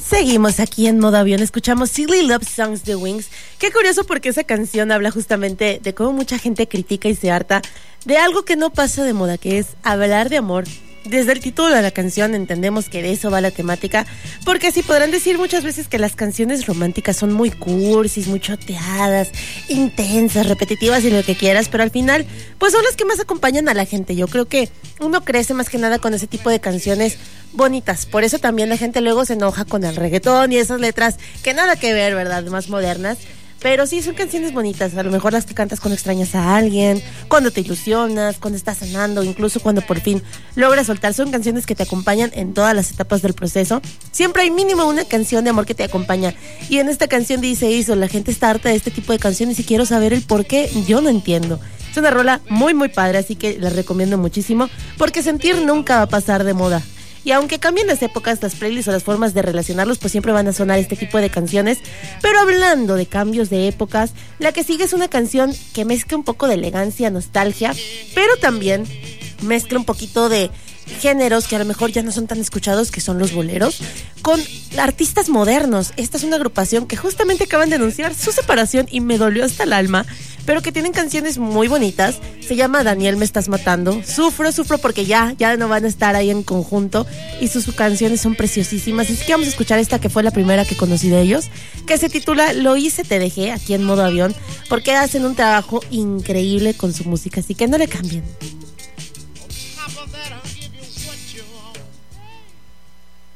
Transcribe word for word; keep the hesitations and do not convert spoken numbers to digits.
Seguimos aquí en modo avión, escuchamos Silly Love Songs de Wings. Qué curioso porque esa canción habla justamente de cómo mucha gente critica y se harta de algo que no pasa de moda, que es hablar de amor. Desde el título de la canción entendemos que de eso va la temática, porque sí podrán decir muchas veces que las canciones románticas son muy cursis, muy choteadas, intensas, repetitivas y lo que quieras, pero al final pues son las que más acompañan a la gente. Yo creo que uno crece más que nada con ese tipo de canciones bonitas, por eso también la gente luego se enoja con el reggaetón y esas letras que nada que ver, ¿verdad? Más modernas. Pero sí, son canciones bonitas, a lo mejor las que cantas cuando extrañas a alguien, cuando te ilusionas, cuando estás sanando, incluso cuando por fin logras soltar. Son canciones que te acompañan en todas las etapas del proceso. Siempre hay mínimo una canción de amor que te acompaña. Y en esta canción dice eso, la gente está harta de este tipo de canciones y quiero saber el por qué, yo no entiendo. Es una rola muy muy padre, así que la recomiendo muchísimo, porque sentir nunca va a pasar de moda. Y aunque cambien las épocas, las playlists o las formas de relacionarlos, pues siempre van a sonar este tipo de canciones. Pero hablando de cambios de épocas, la que sigue es una canción que mezcla un poco de elegancia, nostalgia, pero también mezcla un poquito de géneros que a lo mejor ya no son tan escuchados, que son los boleros, con artistas modernos. Esta es una agrupación que justamente acaban de anunciar su separación y me dolió hasta el alma, pero que tienen canciones muy bonitas. Se llama Daniel Me Estás Matando. Sufro, sufro porque ya, ya no van a estar ahí en conjunto y sus, sus canciones son preciosísimas. Así que vamos a escuchar esta que fue la primera que conocí de ellos, que se titula Lo hice, te dejé, aquí en modo avión, porque hacen un trabajo increíble con su música, así que no le cambien.